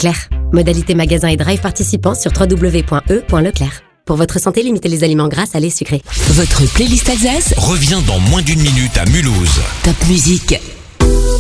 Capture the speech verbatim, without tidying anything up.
Leclerc. Modalité magasin et drive participants sur w w w point e point leclerc. Pour votre santé, limitez les aliments gras, salés, sucrés. Votre playlist Alsace revient dans moins d'une minute à Mulhouse. Top musique.